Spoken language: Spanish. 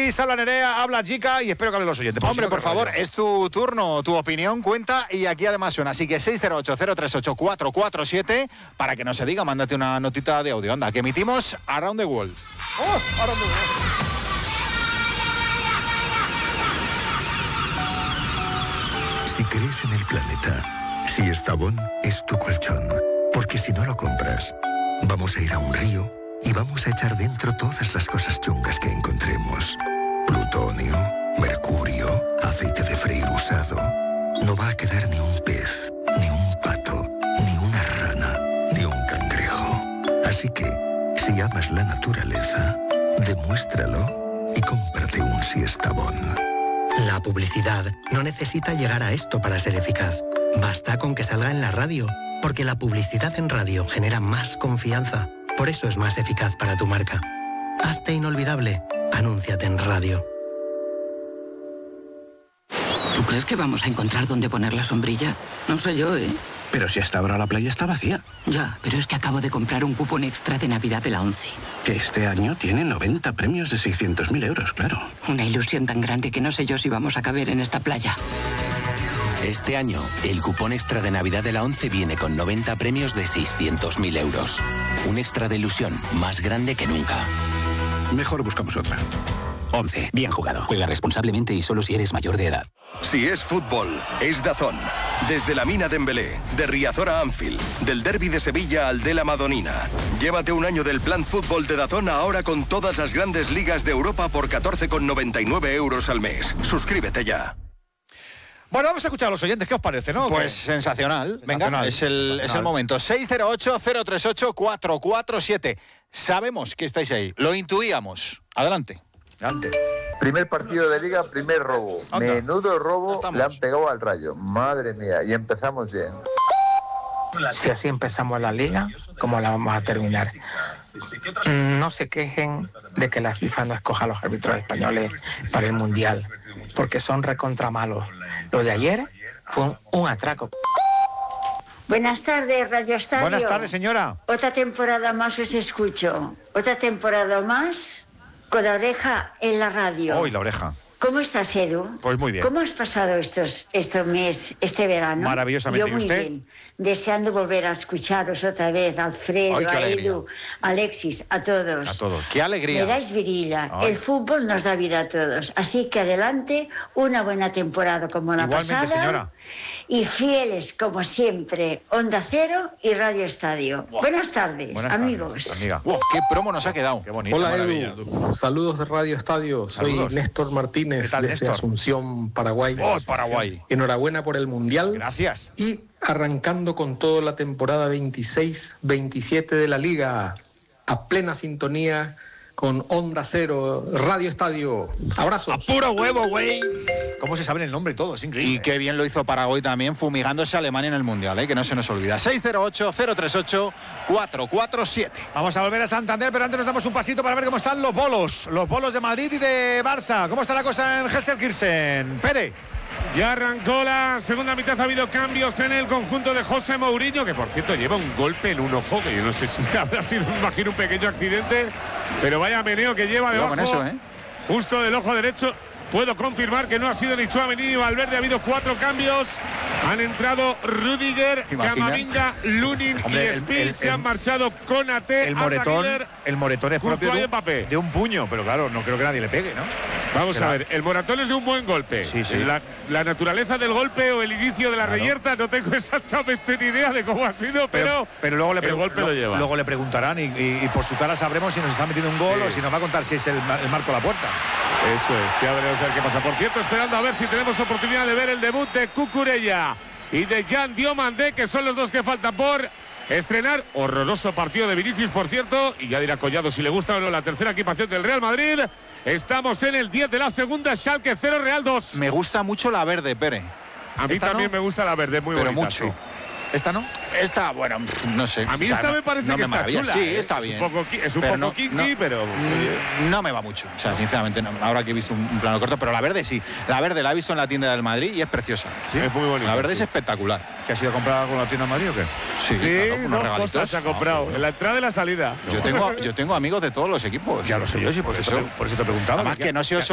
Luis, habla Nerea, habla Chica y espero que hablen los oyentes. Hombre, por favor, es tu turno, tu opinión cuenta y aquí además suena. Así que 608-038-447 para que no se diga, mándate una notita de audio. Anda, que emitimos Around the World. ¡Oh! Around the World. Si crees en el planeta, si Estavón es tu colchón, porque si no lo compras, vamos a ir a un río y vamos a echar dentro todas las cosas chungas que encontremos. Plutonio, mercurio, aceite de freír usado. No va a quedar ni un pez, ni un pato, ni una rana, ni un cangrejo. Así que, si amas la naturaleza, demuéstralo y cómprate un Siestabón. La publicidad no necesita llegar a esto para ser eficaz. Basta con que salga en la radio, porque la publicidad en radio genera más confianza. Por eso es más eficaz para tu marca. Hazte inolvidable. Anúnciate en radio. ¿Tú crees que vamos a encontrar dónde poner la sombrilla? No sé yo, ¿eh? Pero si hasta ahora la playa está vacía. Ya, pero es que acabo de comprar un cupón extra de Navidad de la ONCE. Que este año tiene 90 premios de 600.000 euros, claro. Una ilusión tan grande que no sé yo si vamos a caber en esta playa. Este año, el cupón extra de Navidad de la ONCE viene con 90 premios de 600.000 euros. Un extra de ilusión más grande que nunca. Mejor buscamos otra. 11. Bien jugado. Juega responsablemente y solo si eres mayor de edad. Si es fútbol, es DAZN. Desde la Mina Dembélé, de Riazor a Anfield, del derbi de Sevilla al de la Madonina. Llévate un año del plan fútbol de DAZN ahora con todas las grandes ligas de Europa por 14,99 euros al mes. Suscríbete ya. Bueno, vamos a escuchar a los oyentes. ¿Qué os parece, no? Pues sensacional. Venga, es el momento. 608-038-447. Sabemos que estáis ahí. Lo intuíamos. Adelante. Primer partido de Liga, primer robo. Anda. Menudo robo le han pegado al Rayo. Madre mía, y empezamos bien. Si así empezamos la Liga, ¿cómo la vamos a terminar? No se quejen de que la FIFA no escoja a los árbitros españoles para el Mundial, porque son recontra malos. Lo de ayer fue un atraco. Buenas tardes, Radio Estadio. Buenas tardes, señora. Otra temporada más os escucho. Otra temporada más con la oreja en la radio. Hoy la oreja. ¿Cómo estás, Edu? Pues muy bien. ¿Cómo has pasado estos meses, este verano? Maravillosamente. Yo muy ¿Y usted? bien. Deseando volver a escucharos otra vez, a Alfredo, Ay, qué a alegría. Edu, a Alexis, a todos. A todos. Qué alegría. Me dais virila. Ay. El fútbol nos da vida a todos. Así que adelante, una buena temporada como la Igualmente, pasada. señora. Y fieles, como siempre, Onda Cero y Radio Estadio. Buenas tardes, Buenas amigos. tardes, amiga. Wow, qué promo nos ha quedado. Qué bonito. Hola maravilla. Edu, saludos de Radio Estadio, soy Saludos. Néstor Martínez ¿Qué tal, desde Néstor? Asunción, Paraguay. Oh, Paraguay. Enhorabuena por el Mundial. Gracias. Y arrancando con toda la temporada 26-27 de la Liga, a plena sintonía con Onda Cero, Radio Estadio. Abrazos. ¡Puro huevo, güey! ¿Cómo se sabe el nombre y todo? Es increíble. Y qué bien lo hizo Paraguay también, fumigándose a Alemania en el Mundial, que no se nos olvida. 608-038-447. Vamos a volver a Santander, pero antes nos damos un pasito para ver cómo están los bolos. Los bolos de Madrid y de Barça. ¿Cómo está la cosa en Gelsenkirchen? Pere. Ya arrancó la segunda mitad, ha habido cambios en el conjunto de José Mourinho, que por cierto lleva un golpe en un ojo, que yo no sé si habrá sido, me imagino, un pequeño accidente, pero vaya meneo que lleva debajo, con eso, justo del ojo derecho. Puedo confirmar que no ha sido ni Tchouaméni ni Valverde, ha habido 4 cambios. Han entrado Rudiger, Imagina. Camavinga, Lunin Hombre, y el- Spill. el- Se han marchado Konaté, El Arda moretón Güler. es propio Courtois y Mbappé. de un puño, pero claro, no creo que nadie le pegue, ¿no? Vamos Será- a ver, el moratón es de un buen golpe. Sí, sí. La naturaleza del golpe o el inicio de la Claro. reyerta no tengo exactamente ni idea de cómo ha sido, pero luego le el golpe lo lleva. Luego le preguntarán y por su cara sabremos si nos está metiendo un gol Sí. o si nos va a contar si es el marco a la puerta. Eso es, ya veremos a ver qué pasa. Por cierto, esperando a ver si tenemos oportunidad de ver el debut de Cucurella y de Jan Diomandé, que son los dos que faltan por estrenar. Horroroso partido de Vinicius, por cierto, y ya dirá Collado si le gusta o no la tercera equipación del Real Madrid. Estamos en el 10 de la segunda, Schalke 0, Real 2. Me gusta mucho la verde, Pere. A mí Esta también no, me gusta la verde, muy pero bonita. mucho. Sí. ¿Esta no? Esta, bueno, no sé. A mí O sea, esta no- me parece no que me está maravilla. chula. Sí, ¿eh? está bien. Es un Pero poco no- kinky, no- pero No me va mucho, o sea, sinceramente, no. Ahora que he visto un plano corto, pero la verde sí. La verde la he visto en la tienda del Madrid y es preciosa. Sí, es muy bonita. La verde sí. es espectacular. ¿Que has ido a comprar algo en la tienda de Madrid o qué? Sí, Sí, claro, unos no, regalitos. cosas se ha comprado. En la entrada y la salida. Yo tengo amigos de todos los equipos. Ya lo sé yo, sí, por eso te he preguntado. Además que no se os